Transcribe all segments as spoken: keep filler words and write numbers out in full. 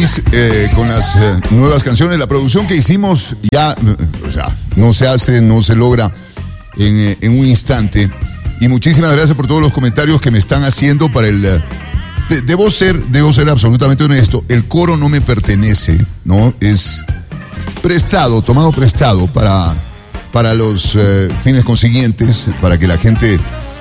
feliz eh, con las eh, nuevas canciones. La producción que hicimos ya, o sea, no se hace, no se logra en, eh, en un instante. Y muchísimas gracias por todos los comentarios que me están haciendo para el... Eh, de, debo ser, debo ser absolutamente honesto. El coro no me pertenece, ¿no? Es prestado, tomado prestado para, para los eh, fines consiguientes, para que la gente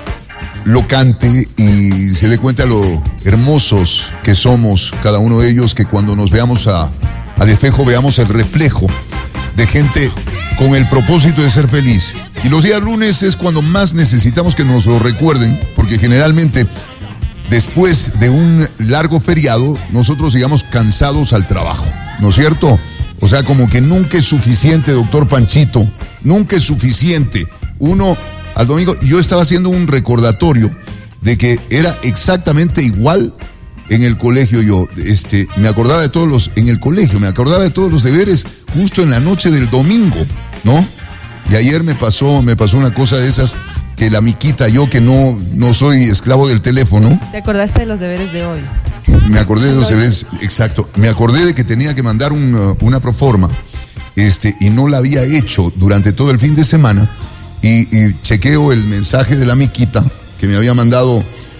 lo cante y se dé cuenta lo hermosos que somos cada uno de ellos, que cuando nos veamos a, al espejo veamos el reflejo de gente con el propósito de ser feliz. Y los días lunes es cuando más necesitamos que nos lo recuerden, porque generalmente después de un largo feriado nosotros llegamos cansados al trabajo, ¿no es cierto? O sea, como que nunca es suficiente, doctor Panchito, nunca es suficiente. Uno al domingo, yo estaba haciendo un recordatorio de que era exactamente igual en el colegio. Yo este, me acordaba de todos los, en el colegio, me acordaba de todos los deberes justo en la noche del domingo, ¿no? Y ayer me pasó, me pasó una cosa de esas, que la miquita, yo que no, no soy esclavo del teléfono. ¿Te acordaste de los deberes de hoy? Me acordé de los deberes, exacto. Me acordé de que tenía que mandar un, una proforma, este, y no la había hecho durante todo el fin de semana. Y, y chequeo el mensaje de la miquita que me había mandado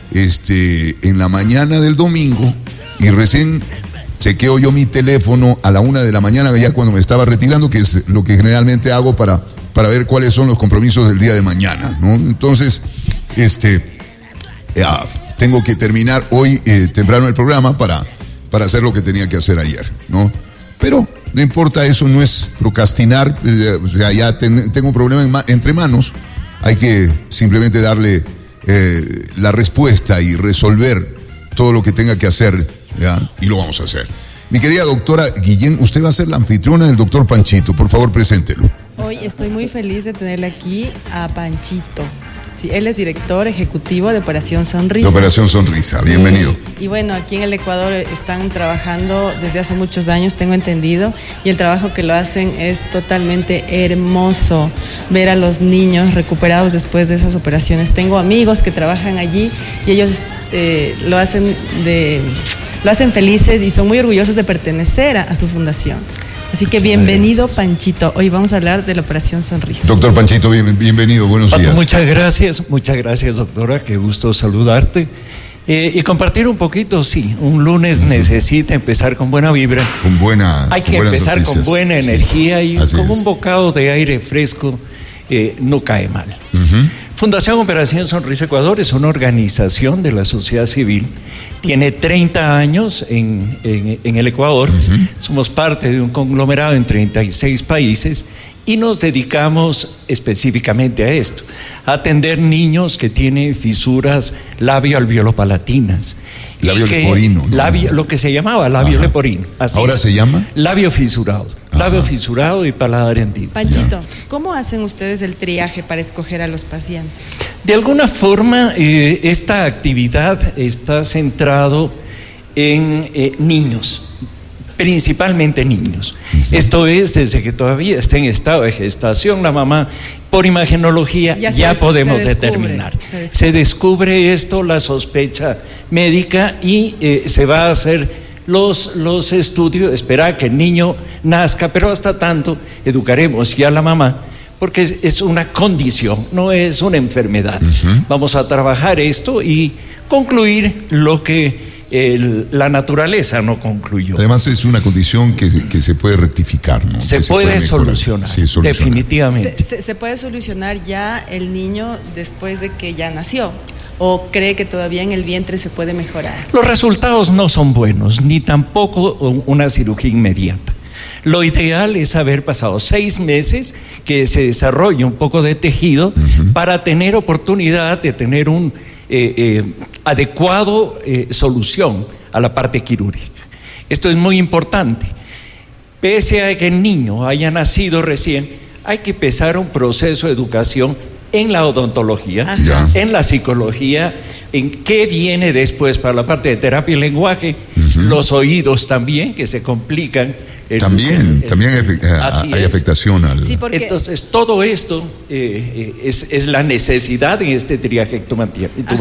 este, en la mañana del domingo, y recién chequeo yo mi teléfono a la una de la mañana, ya cuando me estaba retirando, que es lo que generalmente hago para, para ver cuáles son los compromisos del día de mañana, ¿no? Entonces, este, ya, tengo que terminar hoy eh, temprano el programa para, para hacer lo que tenía que hacer ayer, ¿no? Pero no importa, eso no es procrastinar, eh, o sea, ya ten, tengo un problema en ma- entre manos, hay que simplemente darle eh, la respuesta y resolver todo lo que tenga que hacer, ¿ya? Y lo vamos a hacer. Mi querida doctora Guillén, usted va a ser la anfitriona del doctor Panchito, por favor, preséntelo. Hoy estoy muy feliz de tenerle aquí a Panchito. Sí, él es director ejecutivo de Operación Sonrisa. De Operación Sonrisa, bienvenido. Y, y bueno, aquí en el Ecuador están trabajando desde hace muchos años, tengo entendido, y el trabajo que lo hacen es totalmente hermoso. Ver a los niños recuperados después de esas operaciones. Tengo amigos que trabajan allí y ellos eh, lo hacen de, lo hacen felices y son muy orgullosos de pertenecer a, a su fundación. Así que bienvenido, Panchito. Hoy vamos a hablar de la Operación Sonrisa. Doctor Panchito, bien, bienvenido, buenos Pato, días. muchas gracias, muchas gracias, doctora, qué gusto saludarte. Eh, y compartir un poquito, sí, un lunes uh-huh. necesita empezar con buena vibra. Con buena Hay que empezar noticias. Con buena energía, sí, y con es. un bocado de aire fresco eh, no cae mal. Uh-huh. Fundación Operación Sonrisa Ecuador es una organización de la sociedad civil. Tiene treinta años en, en, en el Ecuador. Uh-huh. Somos parte de un conglomerado en treinta y seis países y nos dedicamos específicamente a esto, a atender niños que tienen fisuras labio-alveolopalatinas. Labio leporino, ¿no? Labio, lo que se llamaba labio Ajá. leporino. Así ¿Ahora es. se llama? Labio fisurado. Ajá. Labio fisurado y paladar hendido. Panchito, ¿cómo hacen ustedes el triaje para escoger a los pacientes? De alguna forma, eh, esta actividad está centrado en eh, niños, principalmente niños. Uh-huh. Esto es, desde que todavía está en estado de gestación, la mamá, por imagenología, ya, ya se, podemos se descubre, determinar. Se descubre. se descubre esto, la sospecha médica, y eh, se va a hacer los, los estudios, esperar que el niño nazca, pero hasta tanto educaremos ya a la mamá, porque es, es una condición, no es una enfermedad. Uh-huh. Vamos a trabajar esto y concluir lo que El, la naturaleza no concluyó. Además es una condición que, que se puede rectificar, ¿no? Se, se puede, puede solucionar, sí, solucionar, definitivamente. Se, se, se puede solucionar ya el niño después de que ya nació, ¿o cree que todavía en el vientre se puede mejorar? Los resultados no son buenos, ni tampoco una cirugía inmediata. Lo ideal es haber pasado seis meses que se desarrolle un poco de tejido uh-huh. para tener oportunidad de tener un Eh, eh, adecuado eh, solución a la parte quirúrgica. Esto es muy importante. Pese a que el niño haya nacido recién, hay que empezar un proceso de educación en la odontología, Ajá. en la psicología, en qué viene después para la parte de terapia y lenguaje, uh-huh. los oídos también, que se complican. El, también, el, el, también hay, hay, hay afectación al... Sí, porque... Entonces, todo esto eh, es, es la necesidad en este triaje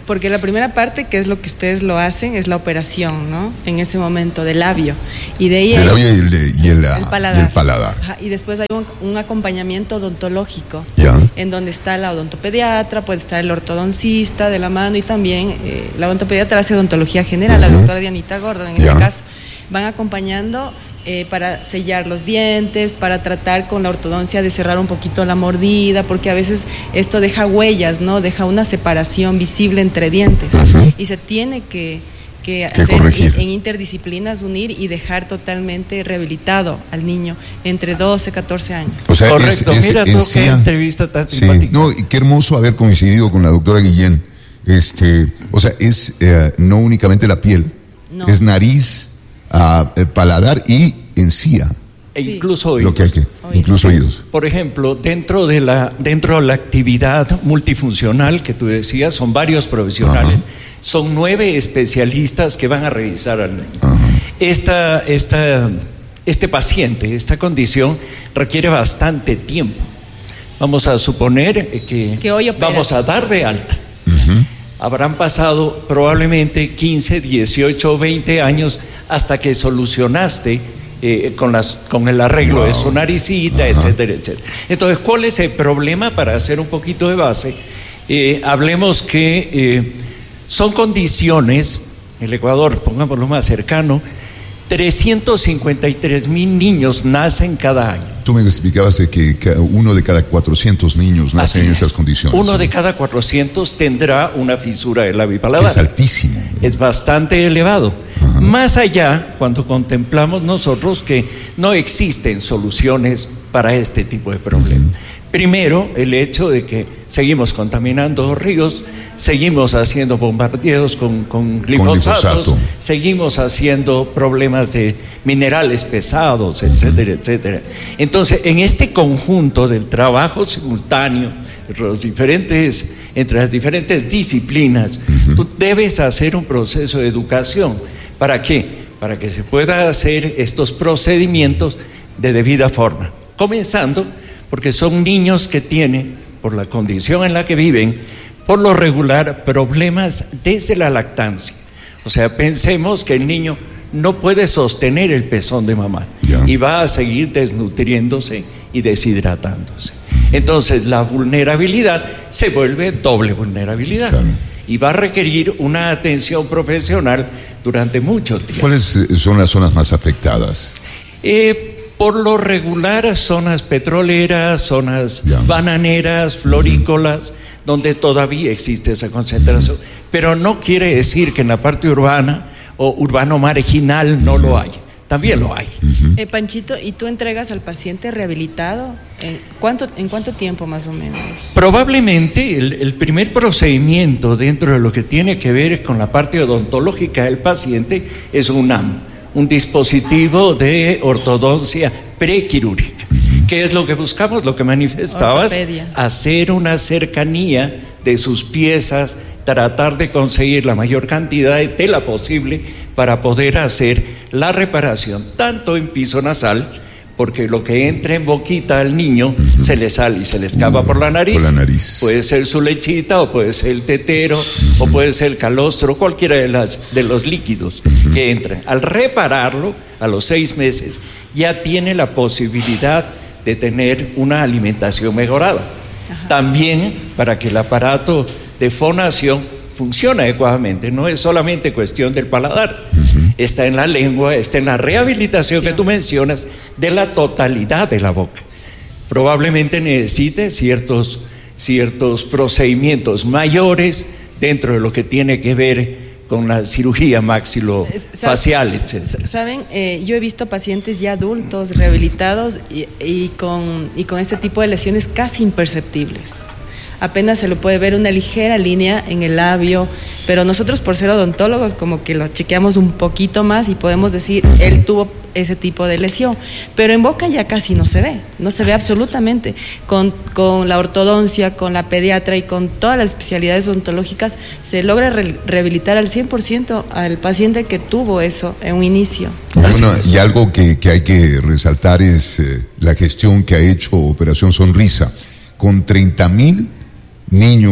Porque la primera parte, que es lo que ustedes lo hacen, es la operación, ¿no? En ese momento, del labio. Y de ahí... El labio y el, y el, el paladar. Y, el paladar. Ajá, y después hay un, un acompañamiento odontológico, ¿Ya? En donde está la odontopediatra, puede estar el ortodoncista de la mano, y también eh, la odontopediatra hace odontología general, uh-huh. La doctora Dianita Gordon, en ¿Ya? este caso. Van acompañando... Eh, para sellar los dientes, para tratar con la ortodoncia de cerrar un poquito la mordida, porque a veces esto deja huellas, ¿no? Deja una separación visible entre dientes. Uh-huh. Y se tiene que, que, que hacer en, en interdisciplinas, unir y dejar totalmente rehabilitado al niño entre doce y catorce años. O sea, correcto, es, es, mira es, tú es, qué sí, entrevista tan sí. simpática. No, y qué hermoso haber coincidido con la doctora Guillén. Este, o sea, es eh, no únicamente la piel, no. Es nariz, Uh, paladar y encía. E incluso oídos. Lo que hay que, oídos. Incluso sí. Oídos. Por ejemplo, dentro de la dentro de la actividad multifuncional que tú decías, son varios profesionales, uh-huh. Son nueve especialistas que van a revisar al niño. Uh-huh. Esta, esta, este paciente, esta condición requiere bastante tiempo. Vamos a suponer que, que hoy vamos a dar de alta. Uh-huh. Habrán pasado probablemente quince, dieciocho, veinte años hasta que solucionaste eh, con, las, con el arreglo wow. de su naricita, uh-huh. etcétera, etcétera. Entonces, ¿cuál es el problema? Para hacer un poquito de base, eh, hablemos que eh, son condiciones, el Ecuador, pongámoslo más cercano, trescientos cincuenta y tres mil niños nacen cada año. Tú me explicabas de que uno de cada cuatrocientos niños nace en esas condiciones. Uno ¿sí? de cada cuatrocientos tendrá una fisura del labio y paladar. Es altísimo. Es bastante elevado. Ajá. Más allá, cuando contemplamos nosotros que no existen soluciones para este tipo de problemas. Uh-huh. Primero, el hecho de que seguimos contaminando ríos, seguimos haciendo bombardeos con, con glifosatos, con glifosato. Seguimos haciendo problemas de minerales pesados, etcétera, uh-huh. etcétera. Entonces, en este conjunto del trabajo simultáneo entre, los diferentes, entre las diferentes disciplinas, uh-huh. tú debes hacer un proceso de educación. ¿Para qué? Para que se pueda hacer estos procedimientos de debida forma. Comenzando porque son niños que tienen, por la condición en la que viven, por lo regular, problemas desde la lactancia. O sea, pensemos que el niño no puede sostener el pezón de mamá yeah. y va a seguir desnutriéndose y deshidratándose. Entonces, la vulnerabilidad se vuelve doble vulnerabilidad claro. y va a requerir una atención profesional durante mucho tiempo. ¿Cuáles son las zonas más afectadas? Eh, Por lo regular, zonas petroleras, zonas yeah. bananeras, florícolas, uh-huh. donde todavía existe esa concentración. Uh-huh. Pero no quiere decir que en la parte urbana o urbano marginal no uh-huh. lo haya. También lo hay. Uh-huh. Eh, Panchito, ¿y tú entregas al paciente rehabilitado? ¿En cuánto, en cuánto tiempo más o menos? Probablemente el, el primer procedimiento dentro de lo que tiene que ver con la parte odontológica del paciente es un A M. Un dispositivo de ortodoncia prequirúrgica. ¿Qué es lo que buscamos? Lo que manifestabas, ortopedia. Hacer una cercanía de sus piezas, tratar de conseguir la mayor cantidad de tela posible para poder hacer la reparación, tanto en piso nasal, porque lo que entra en boquita al niño uh-huh. se le sale y se le escapa uh, por la nariz. Por la nariz. Puede ser su lechita o puede ser el tetero uh-huh. o puede ser el calostro, cualquiera de, las, de los líquidos uh-huh. que entran. Al repararlo, a los seis meses, ya tiene la posibilidad de tener una alimentación mejorada. Ajá. También para que el aparato de fonación funcione adecuadamente, no es solamente cuestión del paladar, uh-huh. está en la lengua, está en la rehabilitación sí. que tú mencionas de la totalidad de la boca. Probablemente necesite ciertos, ciertos procedimientos mayores dentro de lo que tiene que ver con la cirugía maxilofacial, etcétera. Saben, eh, yo he visto pacientes ya adultos rehabilitados y, y, con, y con este tipo de lesiones casi imperceptibles. Apenas se lo puede ver una ligera línea en el labio, pero nosotros por ser odontólogos como que lo chequeamos un poquito más y podemos decir, él tuvo ese tipo de lesión, pero en boca ya casi no se ve, no se ve absolutamente. Con, con la ortodoncia, con la pediatra y con todas las especialidades odontológicas se logra re- rehabilitar al cien por ciento al paciente que tuvo eso en un inicio. Bueno, y algo que, que hay que resaltar es eh, la gestión que ha hecho Operación Sonrisa, con treinta mil niños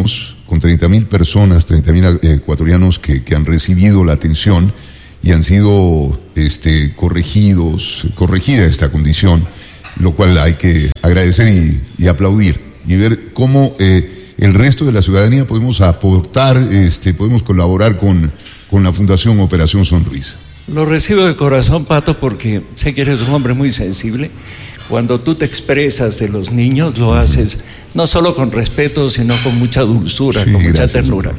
con treinta mil personas, treinta mil ecuatorianos que, que han recibido la atención y han sido este, corregidos, corregida esta condición, lo cual hay que agradecer y, y aplaudir, y ver cómo eh, el resto de la ciudadanía podemos aportar, este, podemos colaborar con, con la Fundación Operación Sonrisa. Lo recibo de corazón, Pato, porque sé que eres un hombre muy sensible. Cuando tú te expresas de los niños, lo haces no solo con respeto, sino con mucha dulzura, sí, con mucha gracias, ternura.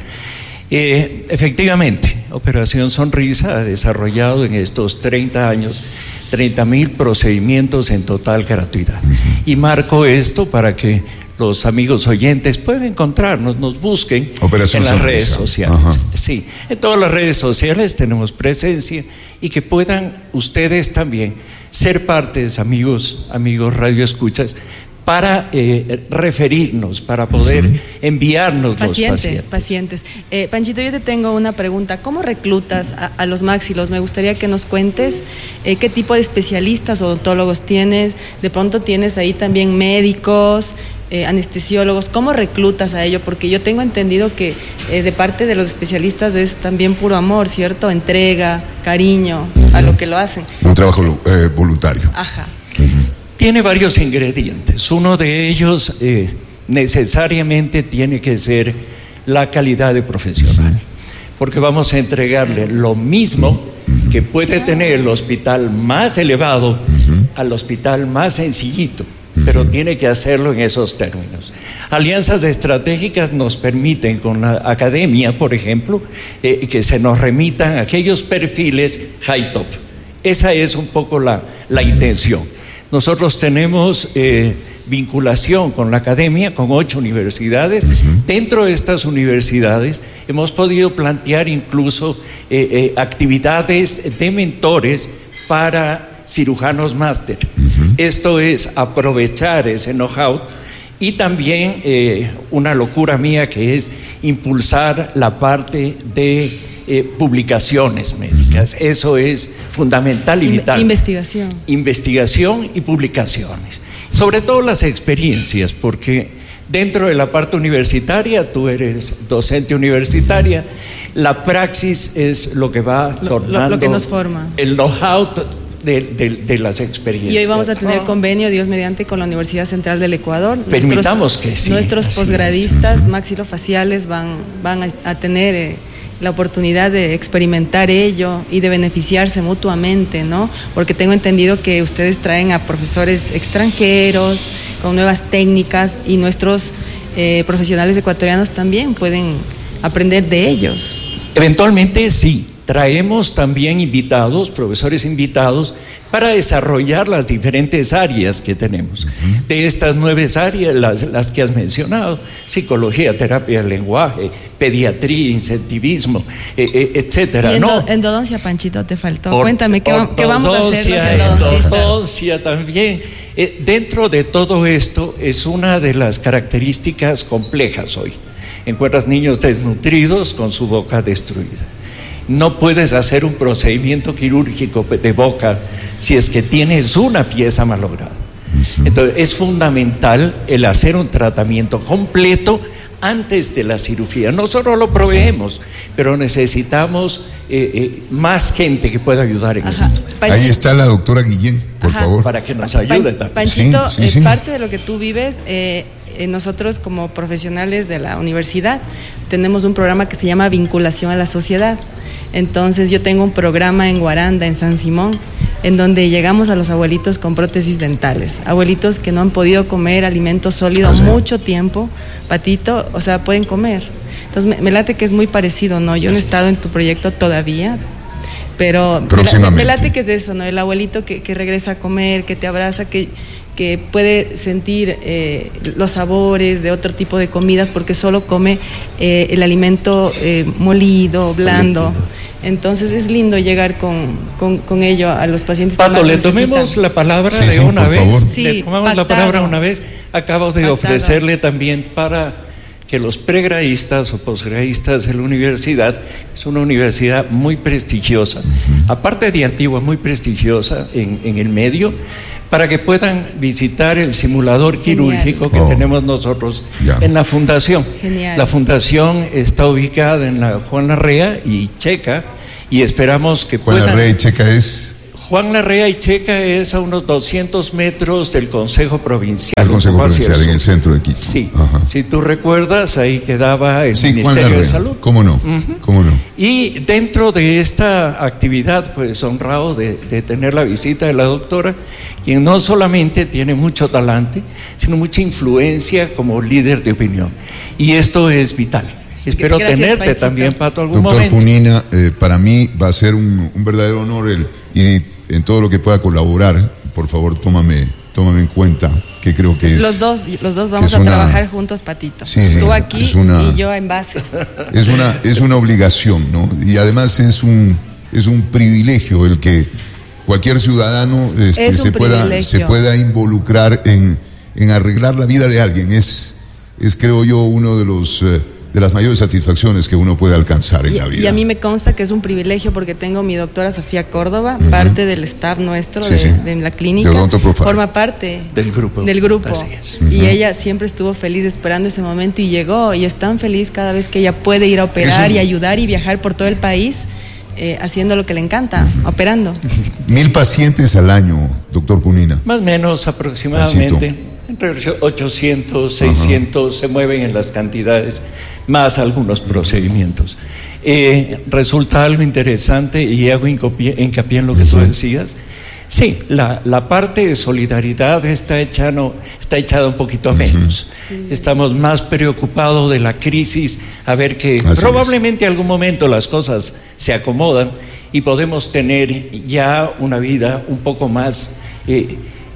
Eh, efectivamente, Operación Sonrisa ha desarrollado en estos treinta años treinta mil procedimientos en total gratuidad. Uh-huh. Y marco esto para que los amigos oyentes puedan encontrarnos, nos busquen Operación en las Sonrisa. Redes sociales. Uh-huh. Sí, en todas las redes sociales tenemos presencia y que puedan ustedes también ser partes, amigos, amigos radioescuchas, para eh, referirnos, para poder uh-huh. enviarnos pacientes, los pacientes. Pacientes. Eh, Panchito, yo te tengo una pregunta. ¿Cómo reclutas a, a los máxilos? Me gustaría que nos cuentes eh, qué tipo de especialistas odontólogos tienes. De pronto tienes ahí también médicos, eh, anestesiólogos. ¿Cómo reclutas a ello? Porque yo tengo entendido que eh, de parte de los especialistas es también puro amor, ¿cierto? Entrega, cariño uh-huh. a lo que lo hacen. Un trabajo eh, voluntario. Ajá. Uh-huh. Tiene varios ingredientes. Uno de ellos eh, necesariamente tiene que ser la calidad de profesional, porque vamos a entregarle sí. lo mismo que puede tener el hospital más elevado uh-huh. al hospital más sencillito, uh-huh. pero tiene que hacerlo en esos términos. Alianzas estratégicas nos permiten con la academia, por ejemplo, eh, que se nos remitan aquellos perfiles high top. Esa es un poco la, la intención. Nosotros tenemos eh, vinculación con la academia, con ocho universidades. Uh-huh. Dentro de estas universidades hemos podido plantear incluso eh, eh, actividades de mentores para cirujanos máster. Uh-huh. Esto es aprovechar ese know-how y también eh, una locura mía que es impulsar la parte de Eh, publicaciones médicas. Eso es fundamental y vital. Investigación. Investigación y publicaciones. Sobre todo las experiencias, porque dentro de la parte universitaria, tú eres docente universitaria, la praxis es lo que va tornando lo, lo que nos forma. El know-how de, de, de las experiencias. Y hoy vamos a tener convenio, Dios mediante, con la Universidad Central del Ecuador. Permitamos nuestros, que sí. Nuestros posgradistas maxilofaciales van, van a, a tener eh, la oportunidad de experimentar ello y de beneficiarse mutuamente, ¿no? Porque tengo entendido que ustedes traen a profesores extranjeros con nuevas técnicas y nuestros eh, profesionales ecuatorianos también pueden aprender de ellos. Eventualmente sí, traemos también invitados, profesores invitados, para desarrollar las diferentes áreas que tenemos. Uh-huh. De estas nueve áreas, las, las que has mencionado, psicología, terapia del lenguaje, pediatría, incentivismo, eh, eh, etcétera. Y en no. endodoncia, Panchito, te faltó. Or, Cuéntame, ¿qué, ¿qué vamos a hacer los endodoncistas? Endodoncia también. Eh, dentro de todo esto es una de las características complejas hoy. Encuentras niños desnutridos con su boca destruida. No puedes hacer un procedimiento quirúrgico de boca si es que tienes una pieza malograda. Entonces es fundamental el hacer un tratamiento completo antes de la cirugía. Nosotros lo proveemos, pero necesitamos eh, eh, más gente que pueda ayudar en Ajá. esto. Panchito. Ahí está la doctora Guillén, por Ajá. favor. Para que nos ayude también. Panchito, sí, sí, es sí. parte de lo que tú vives. Eh, nosotros como profesionales de la universidad tenemos un programa que se llama Vinculación a la Sociedad. Entonces yo tengo un programa en Guaranda, en San Simón, en donde llegamos a los abuelitos con prótesis dentales, abuelitos que no han podido comer alimento sólido ah, sí. mucho tiempo, Patito, o sea, pueden comer. Entonces me, me late que es muy parecido, ¿no? Yo no he estado en tu proyecto todavía, pero me, me late que es eso, ¿no? El abuelito que, que regresa a comer, que te abraza, que, que puede sentir eh, los sabores de otro tipo de comidas porque solo come eh, el alimento eh, molido, blando. Entonces es lindo llegar con, con, con ello a los pacientes. Pato, le tomemos la palabra sí, de sí, una vez. Sí, le tomamos pactado. la palabra una vez. Acabo de pactado. ofrecerle también para que los pregradistas o posgradistas de la universidad, es una universidad muy prestigiosa, uh-huh. aparte de antigua, muy prestigiosa en, en el medio, para que puedan visitar el simulador quirúrgico Genial. que oh. tenemos nosotros yeah. en la fundación. Genial. La fundación está ubicada en la Juan Larrea y Checa, y esperamos que Juan puedan... Larrea y Checa es... Juan Larrea y Checa es a unos doscientos metros del Consejo Provincial. El Consejo Provincial, en el centro de Quito. Sí, Ajá. si tú recuerdas, ahí quedaba el sí, Ministerio de Salud. ¿Cómo no? Uh-huh. ¿Cómo no? Y dentro de esta actividad, pues honrado de, de tener la visita de la doctora, quien no solamente tiene mucho talante, sino mucha influencia como líder de opinión. Y esto es vital. Espero Gracias, tenerte Panchito. también, Pato, algún Doctor momento. Doctor Punina, eh, para mí va a ser un, un verdadero honor el, y en todo lo que pueda colaborar, por favor, tómame, tómame en cuenta, que creo que es... Los dos, los dos vamos a una, trabajar juntos, Patito. Sí, sí, Tú aquí una, y yo en bases. Es una, es una obligación, ¿no? Y además es un, es un privilegio el que cualquier ciudadano este, se, pueda, se pueda involucrar en, en arreglar la vida de alguien. Es, es creo yo, uno de los... Eh, de las mayores satisfacciones que uno puede alcanzar en y, la vida. Y a mí me consta que es un privilegio porque tengo mi doctora Sofía Córdoba, uh-huh. parte del staff nuestro sí, de, sí. de la clínica, forma parte del grupo. Del grupo. Así es. Uh-huh. Y ella siempre estuvo feliz esperando ese momento y llegó, y es tan feliz cada vez que ella puede ir a operar Eso... y ayudar y viajar por todo el país eh, haciendo lo que le encanta, uh-huh. operando. Mil pacientes al año, doctor Punina. Más o menos aproximadamente. Panchito. Entre ochocientos, seiscientos, uh-huh. se mueven en las cantidades, más algunos procedimientos. Eh, resulta algo interesante y hago hincapié, hincapié en lo que uh-huh. tú decías. Sí, la, la parte de solidaridad está, echando, está echada un poquito a menos. Uh-huh. Sí. Estamos más preocupados de la crisis, a ver que Así probablemente en algún momento las cosas se acomodan y podemos tener ya una vida un poco más... Eh,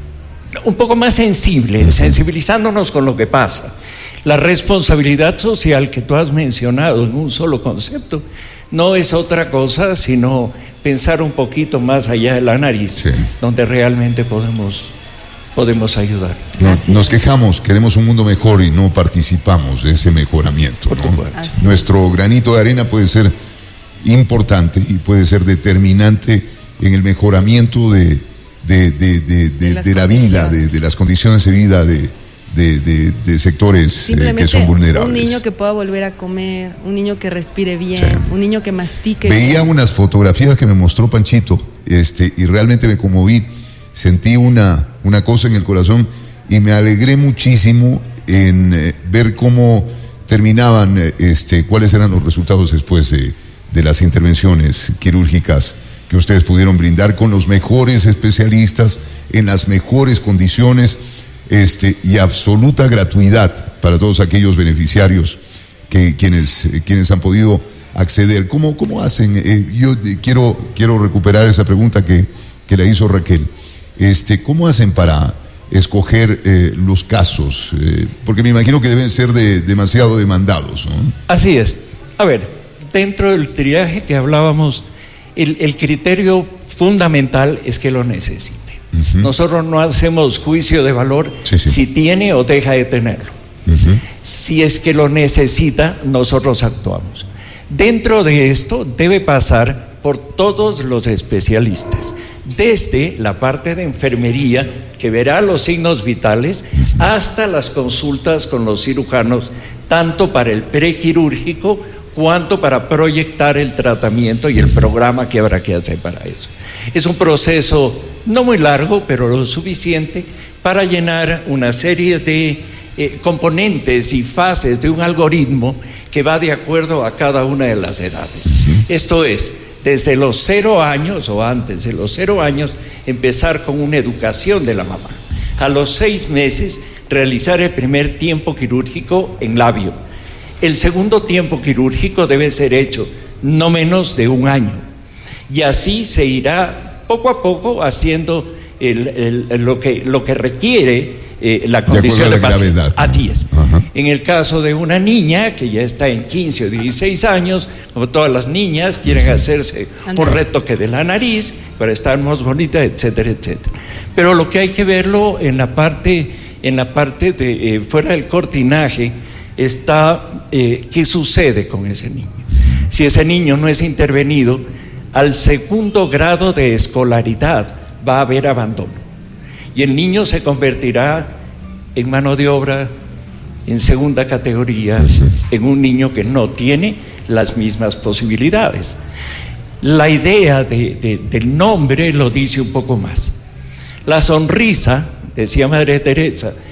un poco más sensible, sensibilizándonos con lo que pasa. La responsabilidad social que tú has mencionado en un solo concepto no es otra cosa sino pensar un poquito más allá de la nariz, sí. donde realmente podemos, podemos ayudar. No, nos quejamos, queremos un mundo mejor y no participamos de ese mejoramiento, ¿no? Nuestro granito de arena puede ser importante y puede ser determinante en el mejoramiento de De, de, de, de, de, de la vida, de, de las condiciones de vida de, de, de, de sectores eh, que son vulnerables. Un niño que pueda volver a comer, un niño que respire bien, sí. un niño que mastique Veía bien. unas fotografías que me mostró Panchito este, y realmente me conmoví, sentí una, una cosa en el corazón y me alegré muchísimo en eh, ver cómo terminaban, eh, este, cuáles eran los resultados después de, de las intervenciones quirúrgicas que ustedes pudieron brindar con los mejores especialistas, en las mejores condiciones, este, y absoluta gratuidad para todos aquellos beneficiarios que quienes, quienes han podido acceder. ¿Cómo, cómo hacen? Eh, yo eh, quiero, quiero recuperar esa pregunta que, que le hizo Raquel. Este, ¿cómo hacen para escoger eh, los casos? Eh, porque me imagino que deben ser de, demasiado demandados, ¿no? Así es. A ver, dentro del triaje que hablábamos, El, el criterio fundamental es que lo necesite. Uh-huh. Nosotros no hacemos juicio de valor sí, sí. si tiene o deja de tenerlo. Uh-huh. Si es que lo necesita, nosotros actuamos. Dentro de esto debe pasar por todos los especialistas, desde la parte de enfermería, que verá los signos vitales, uh-huh. hasta las consultas con los cirujanos, tanto para el prequirúrgico cuanto para proyectar el tratamiento y el programa que habrá que hacer para eso. Es un proceso no muy largo, pero lo suficiente para llenar una serie de eh, componentes y fases de un algoritmo que va de acuerdo a cada una de las edades. Uh-huh. Esto es, desde los cero años o antes de los cero años, empezar con una educación de la mamá. A los seis meses, realizar el primer tiempo quirúrgico en labio. El segundo tiempo quirúrgico debe ser hecho no menos de un año, y así se irá poco a poco haciendo el, el, el, lo, que, lo que requiere eh, la condición de, de paciente. Gravedad, ¿no? Así es. Ajá. En el caso de una niña que ya está en quince o dieciséis años, como todas las niñas, quieren hacerse un retoque de la nariz para estar más bonita, etcétera, etcétera. Pero lo que hay que verlo en la parte, en la parte de eh, fuera del cortinaje, está eh, qué sucede con ese niño. Si ese niño no es intervenido, al segundo grado de escolaridad va a haber abandono. Y el niño se convertirá en mano de obra, en segunda categoría, en un niño que no tiene las mismas posibilidades. La idea de, de, del nombre lo dice un poco más. La sonrisa, decía Madre Teresa,